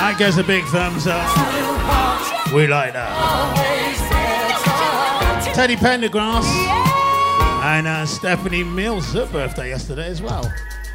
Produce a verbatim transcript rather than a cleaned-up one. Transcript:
That gets a big thumbs up. We like that. Teddy Pendergrass and uh, Stephanie Mills, her birthday yesterday as well.